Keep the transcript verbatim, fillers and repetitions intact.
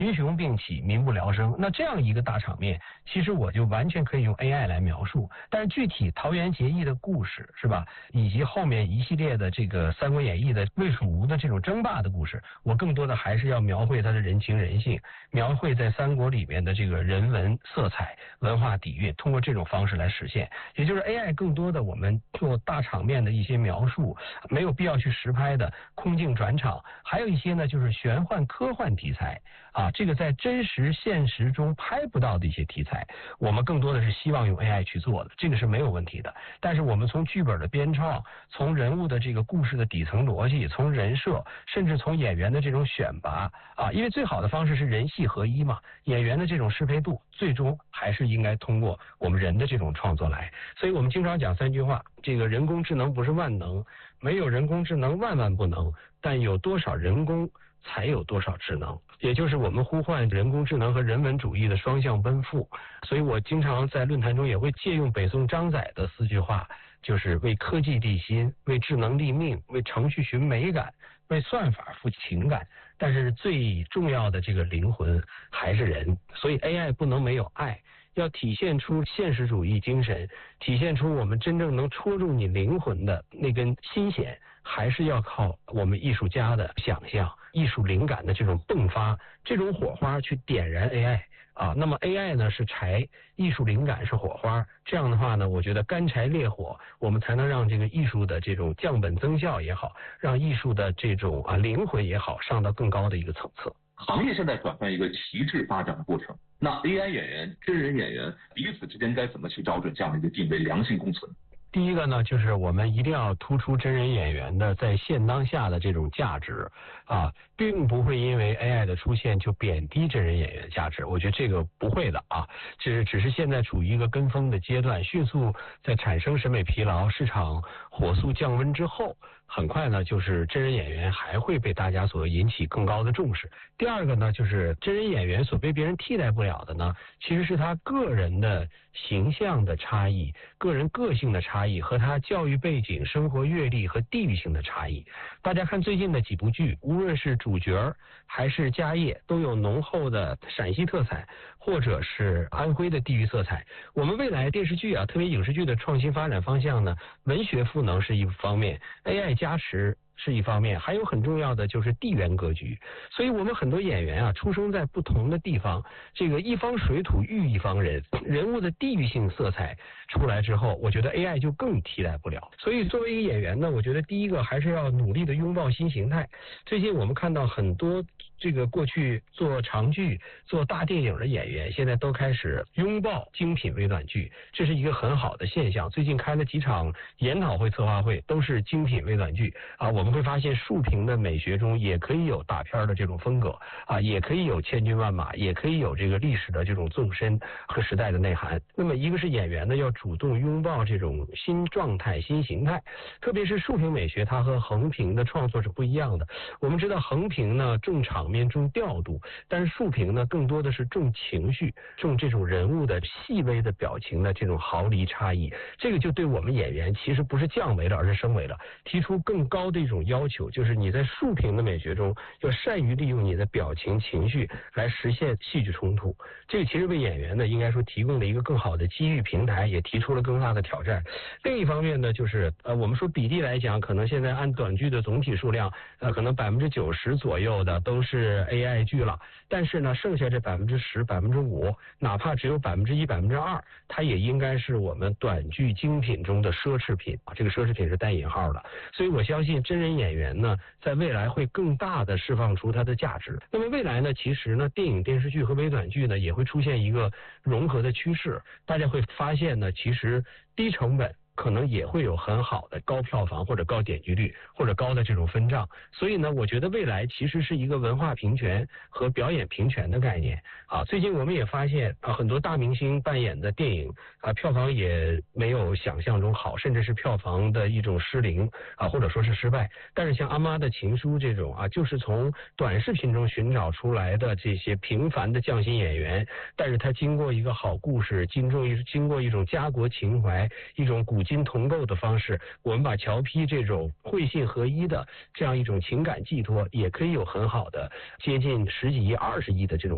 群雄并起，民不聊生。那这样一个大场面，其实我就完全可以用 A I 来描述。但是具体桃园结义的故事是吧，以及后面一系列的这个《三国演义》的魏蜀吴的这种争霸的故事，我更多的还是要描绘它的人情人性，描绘在三国里面的这个人文色彩、文化底蕴，通过这种方式来实现。也就是 A I 更多的我们做大场面的一些描述，没有必要去实拍的空镜转场，还有一些呢就是玄幻科幻题材啊，这个在真实现实中拍不到的一些题材，我们更多的是希望用 A I 去做的，这个是没有问题的。但是我们从剧本的编创，从人物的这个故事的底层逻辑，从人设，甚至从演员的这种选拔啊，因为最好的方式是人戏合一嘛，演员的这种适配度，最终还是应该通过我们人的这种创作来。所以我们经常讲三句话，这个人工智能不是万能，没有人工智能万万不能，但有多少人工才有多少智能，也就是我们呼唤人工智能和人文主义的双向奔赴。所以我经常在论坛中也会借用北宋张载的四句话，就是为科技立心，为智能立命，为程序寻美感，为算法赋情感，但是最重要的这个灵魂还是人。所以 A I 不能没有爱，要体现出现实主义精神，体现出我们真正能戳中你灵魂的那根心弦，还是要靠我们艺术家的想象、艺术灵感的这种迸发，这种火花去点燃 A I 啊。那么 A I 呢是柴，艺术灵感是火花，这样的话呢，我觉得干柴烈火，我们才能让这个艺术的这种降本增效也好，让艺术的这种啊灵魂也好，上到更高的一个层次。 行业现在转向一个旗帜发展的过程，那 A I 演员、真人演员彼此之间该怎么去找准这样的一个定位，良性共存？ 第一个呢，就是我们一定要突出真人演员的在现当下的这种价值啊，并不会因为 A I 的出现就贬低真人演员的价值，我觉得这个不会的啊，只是只是现在处于一个跟风的阶段，迅速在产生审美疲劳、市场火速降温之后，很快呢，就是真人演员还会被大家所引起更高的重视。第二个呢，就是真人演员所被别人替代不了的呢，其实是他个人的形象的差异、个人个性的差异和他教育背景、生活阅历和地域性的差异。大家看最近的几部剧，无论是主角还是家业，都有浓厚的陕西特产或者是安徽的地域色彩。我们未来电视剧啊，特别影视剧的创新发展方向呢，文学赋能是一方面， A I 加持是一方面，还有很重要的就是地缘格局。所以我们很多演员啊，出生在不同的地方，这个一方水土育一方人，人物的地域性色彩出来之后，我觉得 A I 就更替代不了。所以作为一个演员呢，我觉得第一个还是要努力的拥抱新形态。最近我们看到很多这个过去做长剧、做大电影的演员，现在都开始拥抱精品微短剧，这是一个很好的现象。最近开了几场研讨会、策划会，都是精品微短剧啊。我们会发现竖屏的美学中也可以有大片的这种风格啊，也可以有千军万马，也可以有这个历史的这种纵深和时代的内涵。那么一个是演员呢，要主动拥抱这种新状态、新形态，特别是竖屏美学，它和横屏的创作是不一样的。我们知道横屏呢重场面、重调度，但是竖屏呢更多的是重情绪、重这种人物的细微的表情的这种毫厘差异。这个就对我们演员其实不是降维了，而是升维了，提出更高的一种要求，就是你在竖屏的美学中要善于利用你的表情、情绪来实现戏剧冲突。这个其实为演员呢，应该说提供了一个更好的机遇平台，也提出了更大的挑战。另一方面呢，就是呃，我们说比例来讲，可能现在按短剧的总体数量，呃，可能百分之九十左右的都是 A I 剧了。但是呢，剩下这百分之十、百分之五，哪怕只有百分之一、百分之二，它也应该是我们短剧精品中的奢侈品啊。这个奢侈品是带引号的。所以我相信真人演员呢，在未来会更大的释放出它的价值。那么未来呢，其实呢，电影、电视剧和微短剧呢，也会出现一个融合的趋势。大家会发现呢，其实低成本可能也会有很好的高票房或者高点击率或者高的这种分账。所以呢，我觉得未来其实是一个文化平权和表演平权的概念啊。最近我们也发现啊，很多大明星扮演的电影啊，票房也没有想象中好，甚至是票房的一种失灵啊，或者说是失败。但是像阿妈的情书这种啊，就是从短视频中寻找出来的这些平凡的匠心演员，但是他经过一个好故事，经过一经过一种家国情怀，一种古今同构的方式，我们把乔批这种会信合一的这样一种情感寄托，也可以有很好的接近十几亿、二十亿的这种